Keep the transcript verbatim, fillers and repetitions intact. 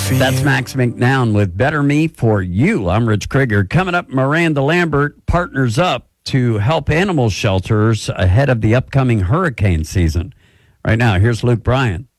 That's Max McNown with Better Me for You. I'm Rich Krieger. Coming up, Miranda Lambert partners up to help animal shelters ahead of the upcoming hurricane season. Right now, here's Luke Bryan.